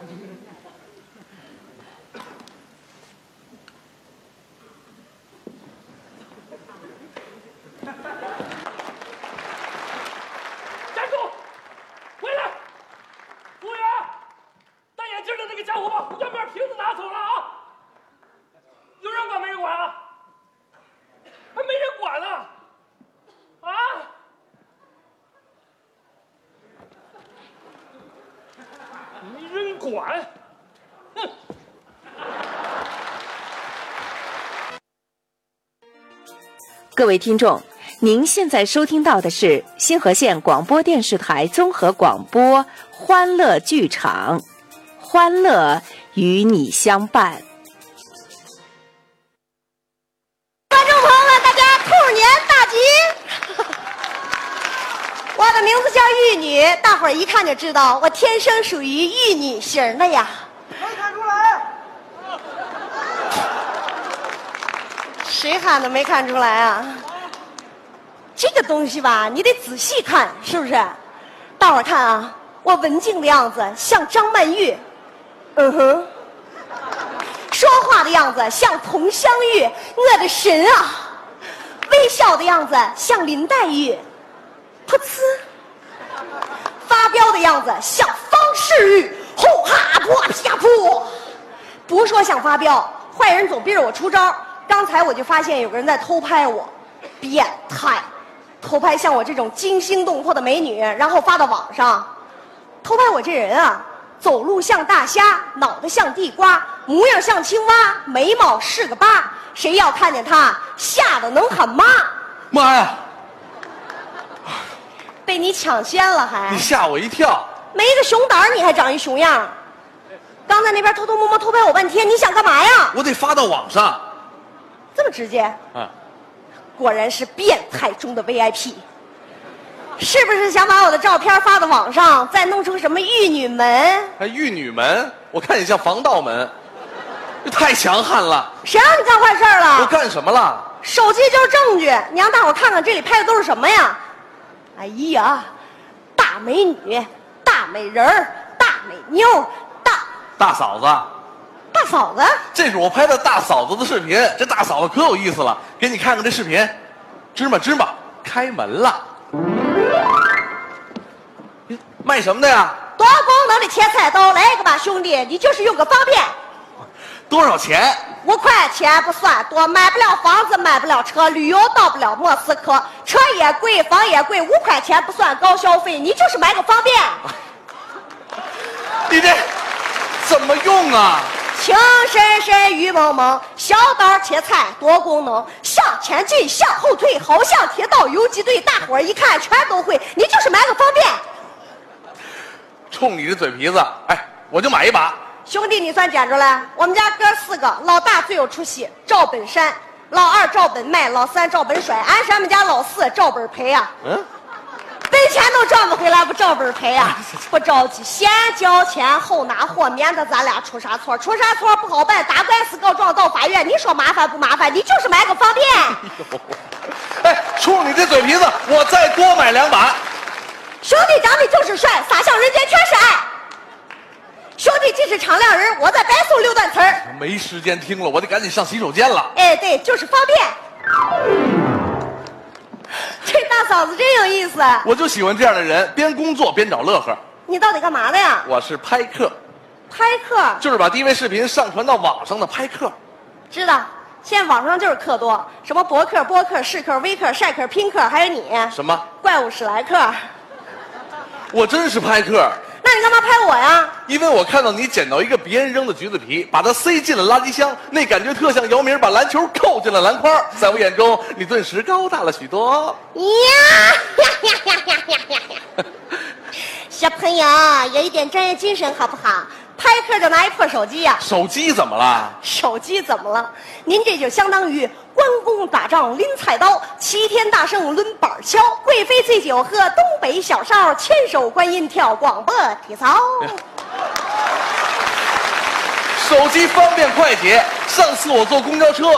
站住！回来！服务员，戴眼镜的那个家伙把胡椒面瓶子拿走了啊！有人管没人管啊？还没人管呢！啊！没人管！哼！ 各位听众，您现在收听到的是新河县广播电视台综合广播欢乐剧场，欢乐与你相伴。 观众朋友们，大家兔年大吉！我的名字叫玉女，大伙儿一看就知道我天生属于玉女型的呀。 没看出来？ 谁喊的没看出来啊？这个东西吧，你得仔细看，是不是？大伙儿看啊，我文静的样子像张曼玉，说话的样子像佟湘玉，我的神啊！微笑的样子像林黛玉，噗呲；发飙的样子像方世玉，呼哈泼啪噗。不说想发飙，坏人总逼着我出招。刚才我就发现有个人在偷拍我，变态！偷拍像我这种惊心动魄的美女，然后发到网上。偷拍我这人啊，走路像大虾，脑袋像地瓜，模样像青蛙，眉毛是个疤。谁要看见他，吓得能喊妈！ 妈呀！ 被你抢先了还？ 你吓我一跳！ 没个熊胆你还长一熊样。刚在那边偷偷摸摸偷拍我半天，你想干嘛呀？ 我得发到网上。 这么直接？果然是变态中的 VIP。是不是想把我的照片发到网上，再弄出什么玉女门？ 还玉女门？我看你像防盗门，这太强悍了。 谁让你干坏事了？ 我干什么了？ 手机就是证据，你让大伙看看这里拍的都是什么呀？哎呀，大美女、大美人儿、大美妞、 大嫂子。 大嫂子， 这是我拍的大嫂子的视频，这大嫂子可有意思了，给你看看这视频。芝麻开门了，卖什么的呀？ 多功能的切菜刀，来一个吧，兄弟，你就是用个方便。 多少钱 ？5块钱不算多，买不了房子，买不了车，旅游到不了莫斯科，车也贵，房也贵，5块钱不算高消费，你就是买个方便。 你这怎么用啊？ 情深深雨蒙蒙，小刀切菜多功能，向前进向后退，好像铁道游击队，大伙儿一看全都会，你就是买个方便。 冲你这嘴皮子，哎，我就买一把。 兄弟，你算捡着了。我们家哥4个，老大最有出息，赵本山；老二赵本卖，老3赵本甩，俺是俺们家老4赵本赔啊。本钱都赚不回来，不照本赔啊！不着急，先交钱后拿货，免得咱俩出啥错。出啥错不好办，打官司告状到法院。你说麻烦不麻烦？你就是买个方便。 哎，冲你这嘴皮子，我再多买2把。 兄弟长得就是帅，洒向人间全是爱。兄弟既是敞亮人，我再白送6段词儿。 没时间听了，我得赶紧上洗手间了。 哎，对，就是方便。这大嫂子真有意思， 我就喜欢这样的人，边工作边找乐呵。 你到底干嘛的呀？ 我是拍客。 拍客就是把DV视频上传到网上的拍客。 知道，现在网上就是客多，什么博客、播客、试客、微客、晒客、拼客，还有你什么怪物史莱克。 我真是拍客。 那你干嘛拍我呀？ 因为我看到你捡到一个别人扔的橘子皮，把它塞进了垃圾箱，那感觉特像姚明把篮球扣进了篮筐。在我眼中，你顿时高大了许多。 小朋友有一点专业精神好不好？拍客就拿一破手机呀。 手机怎么了？ 手机怎么了？您这就相当于关公打仗拎菜刀，齐天大圣抡板锹，贵妃醉酒喝，东北小少牵手观音跳广播体操。 手机方便快捷，上次我坐公交车